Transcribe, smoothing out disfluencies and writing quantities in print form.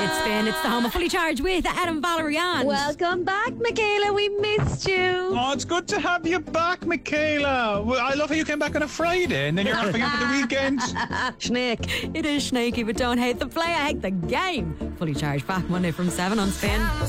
It's Spin. It's the home of Fully Charged with Adam Valerian. Welcome back, Michaela. We missed you. Oh, it's good to have you back, Michaela. Well, I love how you came back on a Friday and then you're off again for the weekend. Snake. It is snaky, but don't hate the play. I hate the game. Fully Charged back Monday from 7 on Spin.